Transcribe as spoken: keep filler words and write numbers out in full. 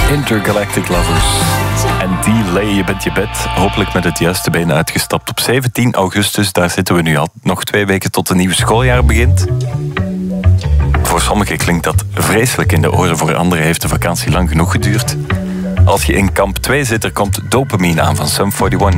Intergalactic Lovers. En Delay, je bent je bed hopelijk met het juiste been uitgestapt. Op zeventien augustus, daar zitten we nu al. Nog twee weken tot het nieuwe schooljaar begint. Voor sommigen klinkt dat vreselijk in de oren, voor anderen heeft de vakantie lang genoeg geduurd. Als je in kamp twee zit, er komt Dopamine aan van Sum eenenveertig